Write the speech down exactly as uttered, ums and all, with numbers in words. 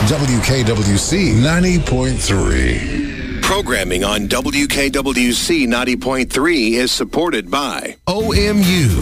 W K W C ninety point three. Programming on W K W C ninety point three is supported by O M U,